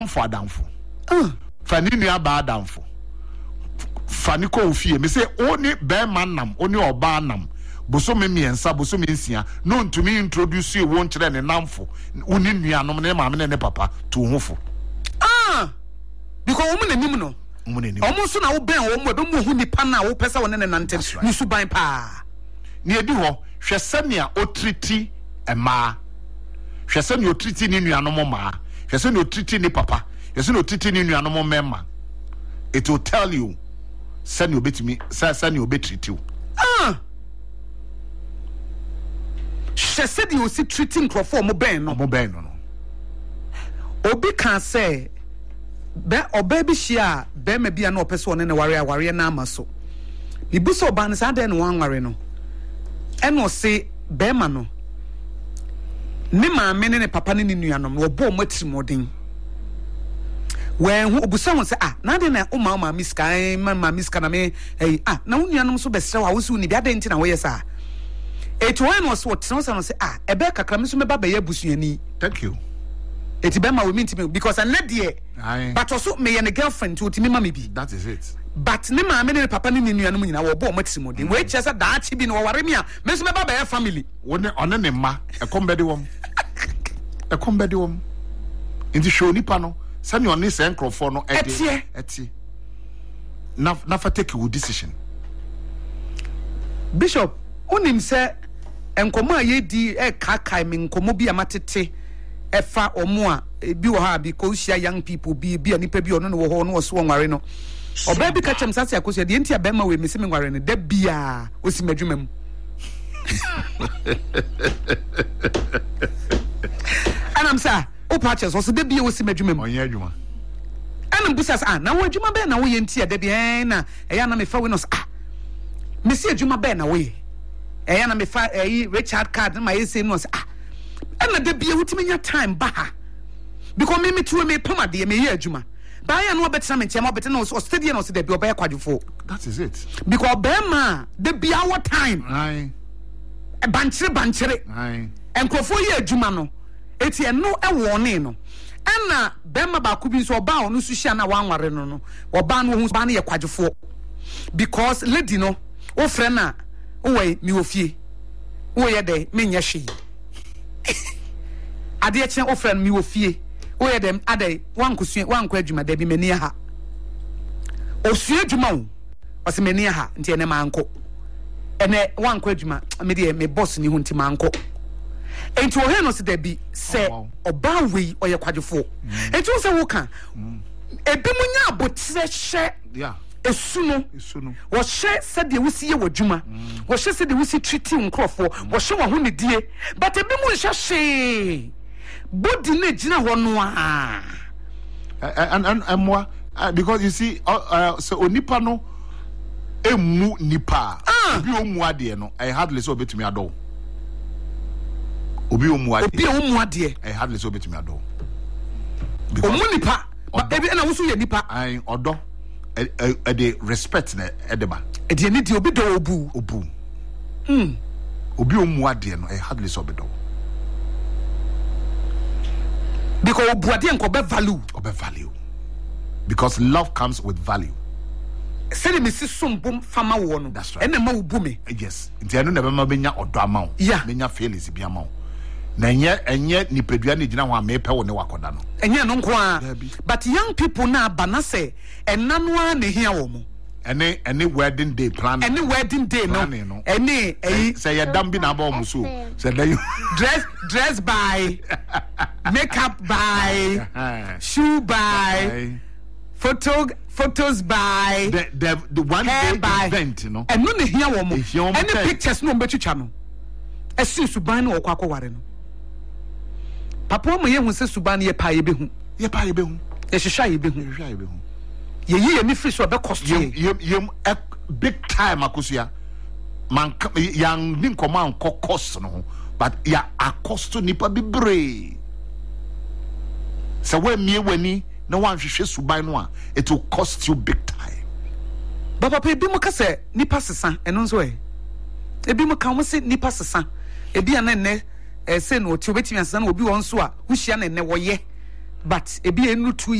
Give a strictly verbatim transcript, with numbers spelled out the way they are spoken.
for adamfo uh fa ni nua ba adamfo fa ni ko ofie me say oni be man nam oni oba nam boso me miensa boso me nsia no ntumi introduce you won kire ne namfo uni nuanom ne maame ne papa to hofo ah because omo nanim no omo nanim omo so na wo ben wo mo be mo hu nipa na wo pesa won ne nantem ni suban pa ni edi ho hwe sania otriti ema hwe sania otriti ni nuanom ma hwe sania otriti ni papa hwe sania otriti ni nuanom mema it will tell you sania obetimi sania obetriti ah she said you see treating crofo mo ben no mo ben no obi kan say be oba bi hia be ma bia na opese one ne ware aware na amaso bibuso oba ne sa de no wanware no eno se be ma no ne maame ne ne papa ne ne nuanom no obo mo atrimodin when obusa won say ah na de na o ma ma miska ma ma miska na me eh ah na nuanom so be sere wa wo su ni bia de ntina wo yesa it when was what no say ah ebe kakra me so me baba ya busuani thank you it be ma we mean to me because I net there but also me and girlfriend to me mama bi that is it but ne ma me ne papa ne ne nuanom nyina wo bo matrimodin we chese da achi bi no ware me a me so me baba ya family won one ne ma e kombedi wom e kombedi wom inti show nipa no sani oni se enkrofo no ede eti na na fa take your decision bishop onim se enkomo ayedi e kakai me nkomo bi amatete efa omo a bi wo ha bi ko hia young people bi bi anipa bi ono no wo ho no so nware no oba bi ka chem sase akoso de ntia be ma we mesi me nware no da bia osimadwuma mu anam sa o patches so da bia osimadwuma mu onye adwuma anam busas ah na wo adwuma be na wo ye ntia da bia na eya na me fa we no ah mesi adwuma be na wo ye eya na me fa eyi Richard card na ye say no ah and the be a time baha because me me to me pomade me ye adwuma ba ya no betra me ntia mo bete no so steady no so the be oba kwadwofo that is it because be ma the be our time aye e banchere banchere aye enkrofo ye adwuma no eti eno e wone no ana be ma ba ku bi so oba onu su hia na wanware no no oba no hu ba na ye kwadwofo because lady no o frɛ na o wai mi ofie o ye de me nya hwe ade eche o friend mi wo fie o ye dem ade wan kosua wan kwa adwuma da bi mani ha o sua adwuma o o se mani ha nti ene manko ene wan kwa adwuma me de me boss ni hu nti manko enti o he no se da bi se oba wei o ye kwadwofo enti o se wo ka ebi munya abotre hye yeah esuno esuno wo hye se de wusi ye wadwuma wo hye se de wusi treat nkrofo wo hye wo ho ne die but ebi mu hye hye body na gina ho no a and and and moi because you see uh, so onipa no emu nipa obi omu ade no I hardly so betumi ado obi omu ade obi omu ade I hardly so betumi ado omu nipa ebi na wo so ye nipa ai odo e e de respect na edeba e de ni di obi do obu obu mm obi omu ade no I hardly so be do because obu ade enko be value obe value because love comes with value say me si sombom fama wo no that's right ene ma obu me yes nti eno na be ma benya odo ama wo benya feelings bi ama wo na enye enye nipadua na gina ho a mepe wo ne wakoda no enye no nko a but young people na abana say enano a na hia wo mo any any wedding day plan any wedding day no any eh say ya dam bi na ba o so say that you dress dress by makeup by shoe by photo photos by the the, the one day by event no and no hia wo mo any pictures no mbetwitwa no esi suban no okwa akware no papa mo ye hu se suban ye pa ye behu ye pa ye behu ye hwehwa ye behu hwehwa ye behu ye yi ye ni free so be cost ye ye big time akosua man yang nin command cost no but ya akosto nipa bibre so when me wani na wan hwehwe suban no a it will cost you big time baba pe bi mo ka se nipa sesa eno nso e ebi mo ka mo se nipa sesa ebi ana ne eh se no ti obetimi asesa na obi won so a huhia na ne wo ye but ebi enu two